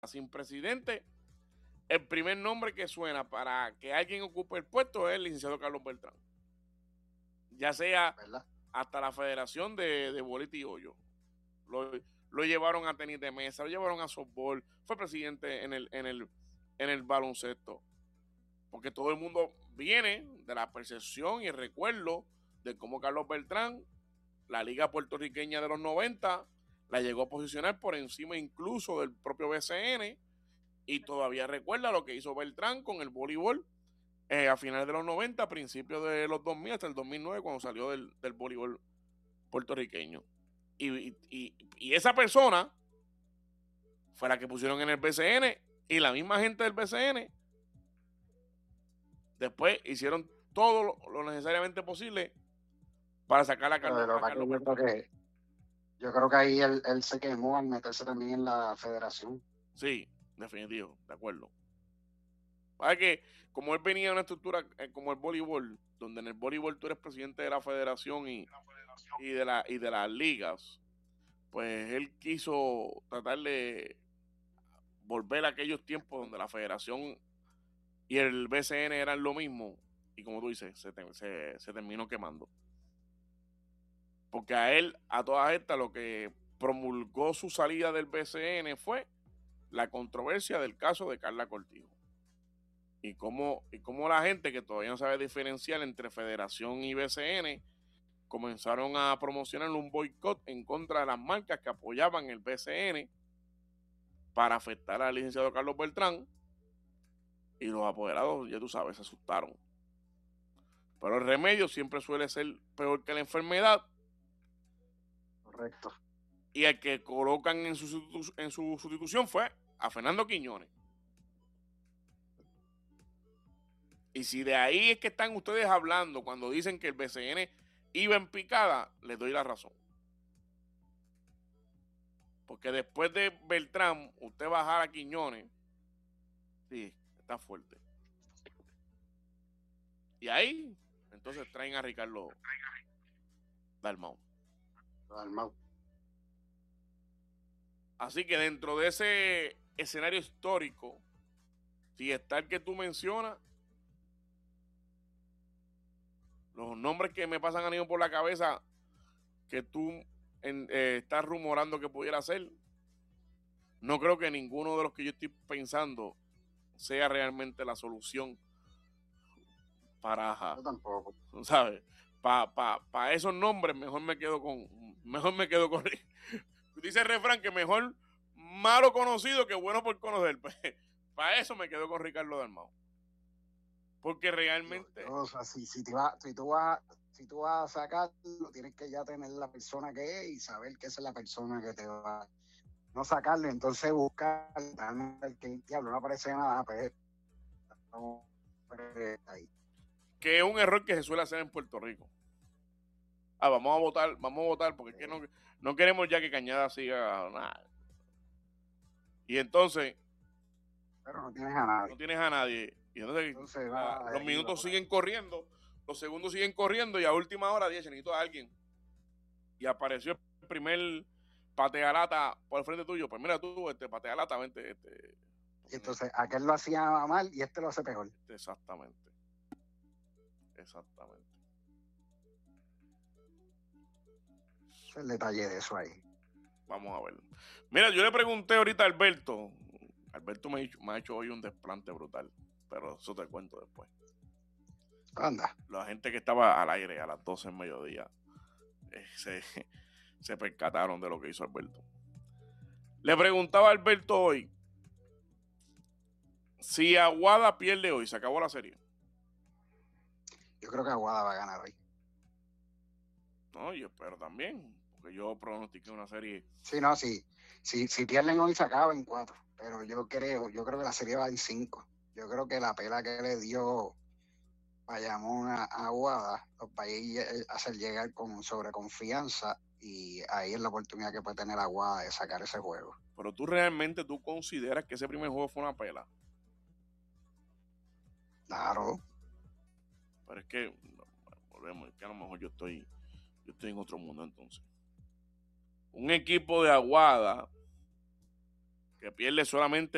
sin presidente, el primer nombre que suena para que alguien ocupe el puesto es el licenciado Carlos Beltrán. Ya sea ¿verdad? hasta la Federación de Bolita y Hoyo. Lo llevaron a tenis de mesa, lo llevaron a softball, fue presidente en el baloncesto. Porque todo el mundo viene de la percepción y el recuerdo de cómo Carlos Beltrán, la liga puertorriqueña de los 90, la llegó a posicionar por encima incluso del propio BCN, y todavía recuerda lo que hizo Beltrán con el voleibol a finales de los 90, a principios de los 2000 hasta el 2009 cuando salió del voleibol puertorriqueño. Y esa persona fue la que pusieron en el BCN, y la misma gente del BCN después hicieron todo lo necesariamente posible para sacar a Carlos, Pero yo creo que ahí él se quemó al meterse también en la federación. Sí, definitivo, de acuerdo. Para que, como él venía de una estructura como el voleibol, donde en el voleibol tú eres presidente de la federación y de las ligas, pues él quiso tratar de volver a aquellos tiempos donde la federación y el BCN eran lo mismo, y como tú dices, se terminó quemando. Porque a él, a todas estas, lo que promulgó su salida del BCN fue la controversia del caso de Carla Cortijo. Y cómo la gente que todavía no sabe diferenciar entre federación y BCN comenzaron a promocionar un boicot en contra de las marcas que apoyaban el BCN para afectar al licenciado Carlos Beltrán, y los apoderados, ya tú sabes, se asustaron. Pero el remedio siempre suele ser peor que la enfermedad. Correcto. Y el que colocan en su sustitución fue a Fernando Quiñones. Y si de ahí es que están ustedes hablando cuando dicen que el BCN iba en picada, les doy la razón. Porque después de Beltrán, usted bajar a Quiñones, sí, está fuerte. Y ahí, entonces traen a Ricardo Dalmau. Dalmau. Así que dentro de ese escenario histórico, si está el que tú mencionas, los nombres que me pasan a mí por la cabeza que tú estás rumorando que pudiera ser, no creo que ninguno de los que yo estoy pensando sea realmente la solución para, Yo tampoco. ¿sabes? Para esos nombres mejor me quedo con dice el refrán que mejor malo conocido que bueno por conocer. Para eso me quedo con Ricardo Dalmau. Porque realmente O sea, si tú vas a sacarlo, tienes que ya tener la persona que es y saber que esa es la persona que te va a no sacarlo, entonces buscar que el diablo no aparece nada, pues no, ahí. que es un error que se suele hacer en Puerto Rico. Vamos a votar porque es que no queremos ya que Cañada siga nada. Y entonces Pero no tienes a nadie. no tienes a nadie. Y entonces los minutos siguen corriendo, los segundos siguen corriendo, y a última hora, 10, necesito a alguien. Y apareció el primer patealata por el frente tuyo. Pues mira tú, patealata, vente. Y entonces aquel lo hacía mal y este lo hace peor. Exactamente. Es el detalle de eso ahí. Vamos a ver. Mira, yo le pregunté ahorita a Alberto. Alberto me ha hecho hoy un desplante brutal, pero eso te cuento después. Anda. La gente que estaba al aire a las 12 del mediodía se percataron de lo que hizo Alberto. Le preguntaba a Alberto hoy si Aguada pierde hoy, se acabó la serie. Yo creo que Aguada va a ganar hoy. No, yo espero también, porque yo pronostiqué una serie. Sí, no, sí. Si pierden hoy se acaba en 4, pero yo creo que la serie va en 5. Yo creo que la pela que le dio Bayamón a Aguada los va a hacer llegar con sobreconfianza, y ahí es la oportunidad que puede tener Aguada de sacar ese juego. Pero tú realmente consideras que ese primer juego fue una pela. Claro. Pero es que volvemos, es que a lo mejor yo estoy en otro mundo entonces. Un equipo de Aguada que pierde solamente